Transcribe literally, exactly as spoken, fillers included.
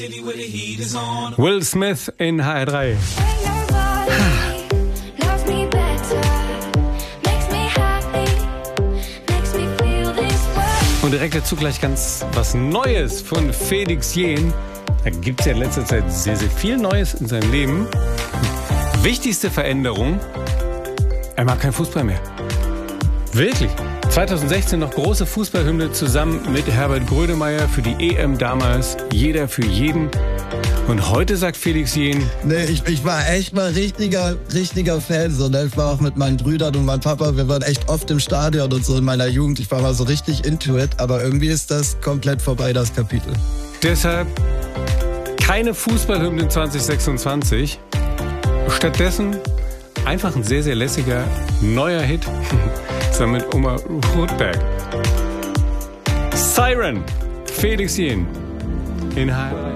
Will Smith in H R drei. Und direkt dazu gleich ganz was Neues von Felix Jähn. Da gibt es ja in letzter Zeit sehr, sehr viel Neues in seinem Leben. Wichtigste Veränderung, er mag keinen Fußball mehr. Wirklich. zwanzig sechzehn noch große Fußballhymne zusammen mit Herbert Grönemeyer für die E M damals. Jeder für jeden. Und heute sagt Felix Jähn... Nee, ich, ich war echt mal richtiger, richtiger Fan. So, ne? Ich war auch mit meinen Brüdern und meinem Papa, wir waren echt oft im Stadion und so in meiner Jugend. Ich war mal so richtig into it, aber irgendwie ist das komplett vorbei, das Kapitel. Deshalb keine Fußballhymne zwanzig sechsundzwanzig. Stattdessen einfach ein sehr, sehr lässiger neuer Hit. Zusammen mit Oma Rotberg. Siren, Felix Jähn in H R.